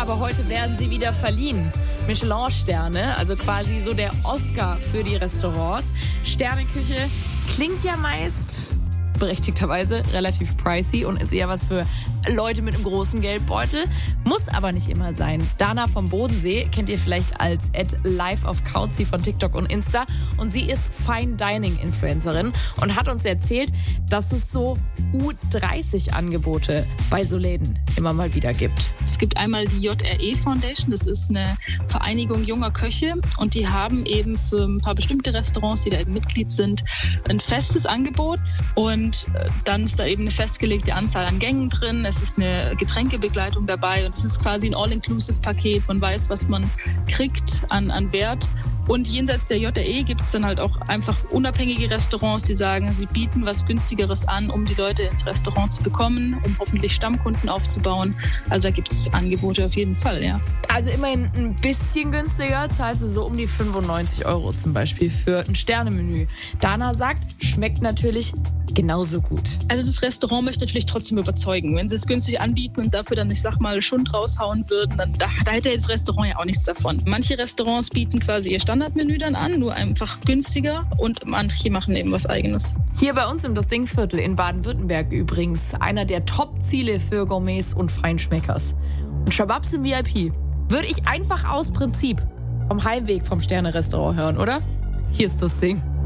aber heute werden sie wieder verliehen. Michelin-Sterne, also quasi so der Oscar für die Restaurants. Sterneküche klingt ja meist berechtigterweise relativ pricey und ist eher was für Leute mit einem großen Geldbeutel. Muss aber nicht immer sein. Dana vom Bodensee kennt ihr vielleicht als @liveofkauzi von TikTok und Insta. Und sie ist Fine-Dining-Influencerin und hat uns erzählt, dass es so U30-Angebote bei so Läden immer mal wieder gibt. Es gibt einmal die JRE Foundation, das ist eine Vereinigung junger Köche und die haben eben für ein paar bestimmte Restaurants, die da eben Mitglied sind, ein festes Angebot und dann ist da eben eine festgelegte Anzahl an Gängen drin, es ist eine Getränkebegleitung dabei und es ist quasi ein All-Inclusive-Paket, man weiß, was man kriegt an Wert. Und jenseits der JRE gibt es dann halt auch einfach unabhängige Restaurants, die sagen, sie bieten was Günstigeres an, um die Leute ins Restaurant zu bekommen, um hoffentlich Stammkunden aufzubauen. Also da gibt es Angebote auf jeden Fall, ja. Also immerhin ein bisschen günstiger, zahlst du so um die 95 € zum Beispiel für ein Sternemenü. Dana sagt, schmeckt natürlich genauso gut. Also das Restaurant möchte natürlich trotzdem überzeugen. Wenn sie es günstig anbieten und dafür dann, ich sag mal, Schund raushauen würden, dann da hätte das Restaurant ja auch nichts davon. Manche Restaurants bieten quasi ihr Standardmenü dann an, nur einfach günstiger und manche machen eben was Eigenes. Hier bei uns im Das Ding-Viertel in Baden-Württemberg übrigens einer der Top-Ziele für Gourmets und Feinschmeckers. Und Shababs im VIP würde ich einfach aus Prinzip vom Heimweg vom Sterne-Restaurant hören, oder? Hier ist das Ding.